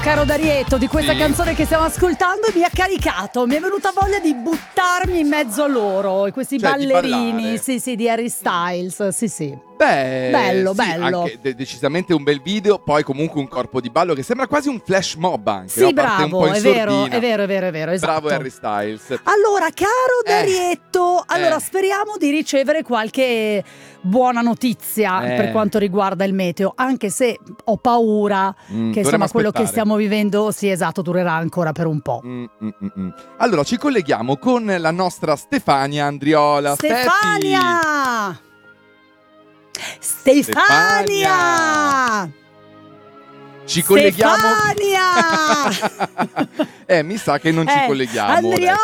caro Darietto, di questa Sì. canzone che stiamo ascoltando e mi ha caricato, mi è venuta voglia di buttarmi in mezzo a loro e questi Cioè, di ballerini, ballare. sì, di Harry Styles, sì. Beh, Bello, sì, bello. anche decisamente un bel video, poi comunque un corpo di ballo che sembra quasi un flash mob anche, Sì, no? Parte un po' bravo, in è vero, sordina. è vero, esatto. Bravo Harry Styles. Allora, caro Darietto, allora Eh. speriamo di ricevere qualche buona notizia per quanto riguarda il meteo, anche se ho paura che dovremmo insomma quello che aspettare. stiamo vivendo, sì esatto, durerà ancora per un po'. Allora, ci colleghiamo con la nostra Stefania Andriola. Stefania! Ci colleghiamo. Stefania! Mi sa che non ci colleghiamo.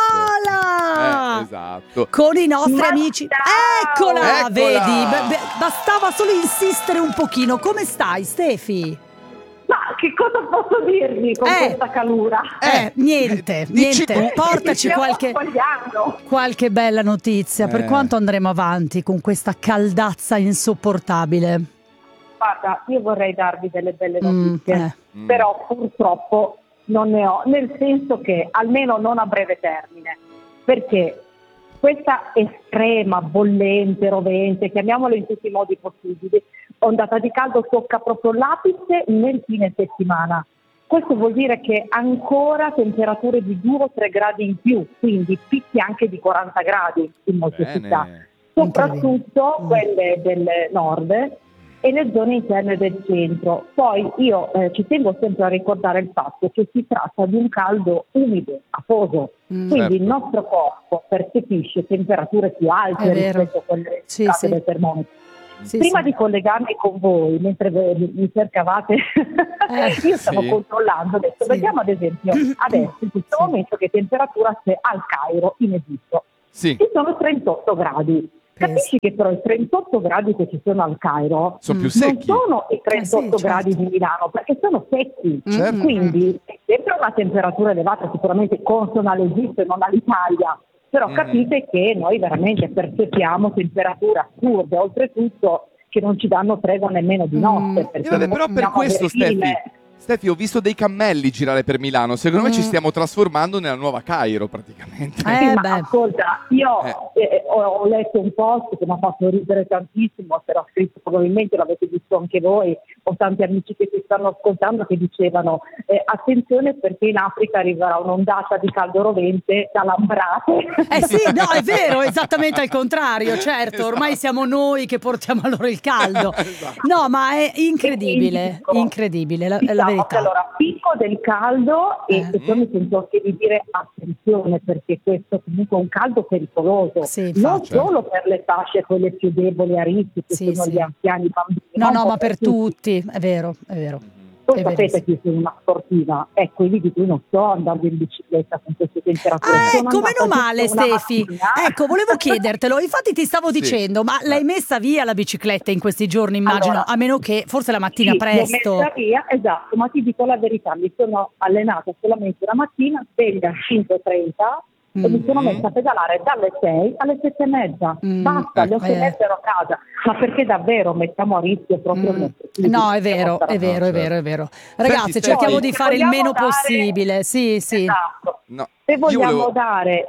Andriola! Esatto. Con i nostri Ma amici. ciao! Eccola, Eccola! vedi? Bastava solo insistere un pochino. Come stai, Stefi? Ma che cosa posso dirvi con questa calura? Niente. dici tu. Portaci Stiamo sbagliando. qualche bella notizia. Per Eh. quanto andremo avanti con questa caldazza insopportabile? Guarda, io vorrei darvi delle belle notizie, Mm. però purtroppo non ne ho, nel senso che almeno non a breve termine, perché questa estrema, bollente, rovente, chiamiamola in tutti i modi possibili, ondata di caldo tocca proprio l'apice nel fine settimana. Questo vuol dire che ancora temperature di 2 o 3 gradi in più, quindi picchi anche di 40 gradi in molte Bene. città, soprattutto quelle del nord e le zone interne del centro. Poi io ci tengo sempre a ricordare il fatto che si tratta di un caldo umido, afoso, quindi Certo. il nostro corpo percepisce temperature più alte È vero. rispetto a quelle Sì, registrate sì. dai termometri. Sì, Prima sì. di collegarmi con voi, mentre mi cercavate, io stavo Sì. controllando, ho detto, Sì. vediamo ad esempio adesso, in questo Sì. momento, che temperatura c'è al Cairo, in Egitto. Sì. Ci sono 38 gradi. Capisci che però i 38 gradi che ci sono al Cairo Sono più non secchi. sono i 38 sì, gradi certo. di Milano, perché sono secchi. Certo. Quindi è sempre una temperatura elevata, sicuramente consona all'Egitto e non all'Italia. Però capite che noi veramente percepiamo temperature assurde, oltretutto che non ci danno tregua nemmeno di notte. Perché Vabbè, però per continuiamo a questo, vedere film. Stefi, ho visto dei cammelli girare per Milano. Secondo me ci stiamo trasformando nella nuova Cairo, praticamente. Sì, ma beh. ascolta, io ho letto un post che mi ha fatto ridere tantissimo, se l'ho scritto probabilmente l'avete visto anche voi, ho tanti amici che ti stanno ascoltando che dicevano attenzione perché in Africa arriverà un'ondata di caldo rovente da lambrate. Sì, no, è vero, esattamente al contrario, certo, ormai siamo noi che portiamo a loro il caldo. No, ma è incredibile, incredibile, la Diciamo verità. che allora picco del caldo e poi mi sento anche di dire attenzione perché questo comunque è un caldo pericoloso, Sì, non infatti. solo per le fasce quelle più deboli a rischio che Sì, sono sì. gli anziani, i bambini, No, un no, po' ma per tutti, è vero, è vero. Voi È sapete verissimo. che io sono una sportiva, ecco, io dico, io non sto andando in bicicletta con queste temperature. Sono Ecco, andata meno male, giusto una Stefi. mattina. Ecco, volevo chiedertelo. Infatti ti stavo Sì. dicendo, ma l'hai messa via la bicicletta in questi giorni, immagino, Allora, a meno che forse la mattina Sì, presto. l'ho messa via, esatto, ma ti dico la verità, mi sono allenata solamente la mattina, sveglia alle 5:30 e mi sono messa a pedalare dalle 6 alle 7:30. Basta, alle 8:30 ero a casa. Ma perché davvero mettiamo a rischio proprio il nostro fisico? No, è vero, è vero, è certo. vero, è vero. Ragazzi, Senti, cerchiamo Stefi. di fare il Vogliamo meno dare- possibile. Sì, sì. Esatto. No, Se io vogliamo volevo- dare,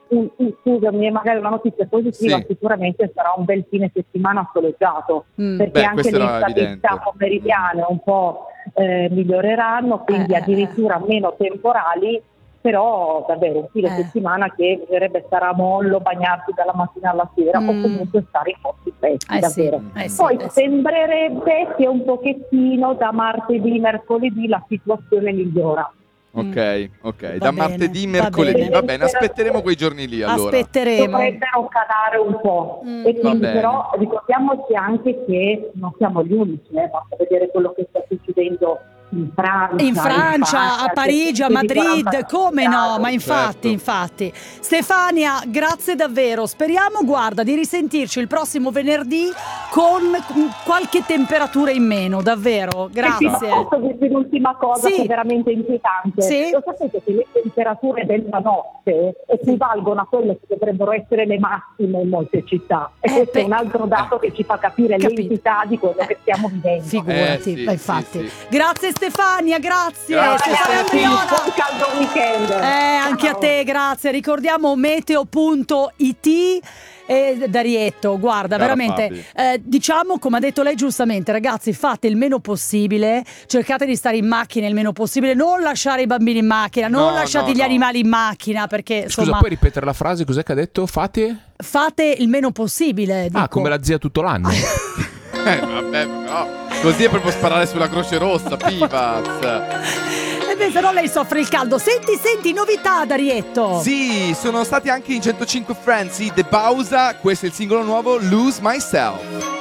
scusami, magari una notizia positiva, Sì. sicuramente sarà un bel fine settimana soleggiato, perché Beh, anche questo le era instabilità evidente. pomeridiane un po' miglioreranno, quindi addirittura meno temporali, però davvero un fine settimana che bisognerebbe stare a mollo, bagnarsi dalla mattina alla sera o comunque stare in posti freschi, davvero. Poi sembrerebbe che un pochettino da martedì, mercoledì la situazione migliora. Ok, Va da bene, martedì, va mercoledì. bene. Va bene, aspetteremo quei giorni lì allora. Aspetteremo. Dovrebbero calare un po' e Va quindi bene. però ricordiamoci anche che non siamo gli unici, basta vedere quello che sta succedendo in Francia, In Francia, a che Parigi, a più di Madrid, 45 come no? gradi. Ma infatti, Certo. infatti. Stefania, grazie davvero. Speriamo, guarda, di risentirci il prossimo venerdì con qualche temperatura in meno, davvero. Grazie. Posso dirvi l'ultima cosa Sì. che è veramente inquietante? Sì. Lo sapete che le temperature della notte equivalgono a quelle che dovrebbero essere le massime in molte città e questo è un altro dato che ci fa capire Capito. l'entità di quello che stiamo vivendo. Figurati, sì, ma infatti. sì. Grazie Stefania. Stefania, grazie. Grazie, Stefania Ragazzi, Briona. buon caldo weekend. Anche a Ciao. te, grazie. Ricordiamo meteo.it. Darietto, guarda, Cara veramente diciamo, come ha detto lei giustamente, ragazzi, fate il meno possibile, cercate di stare in macchina il meno possibile, non lasciare i bambini in macchina, non No, lasciate no, gli no. animali in macchina, perché Scusa, insomma puoi ripetere la frase? Cos'è che ha detto? fate il meno possibile, dico. Come la zia tutto l'anno. Vabbè, no. Così è proprio sparare sulla Croce Rossa, Pivaz. Beh, però lei soffre il caldo. Senti, novità, Darietto. Sì, sono stati anche in 105 Friends, The Pausa. Questo è il singolo nuovo, Lose Myself.